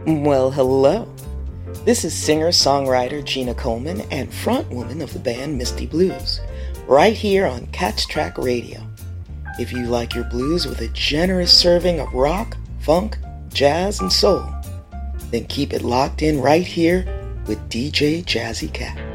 Well, hello. This is singer-songwriter Gina Coleman and frontwoman of the band Misty Blues, right here on Catch Track Radio. If you like your blues with a generous serving of rock, funk, jazz, and soul, then keep it locked in right here with DJ Jazzy Cat.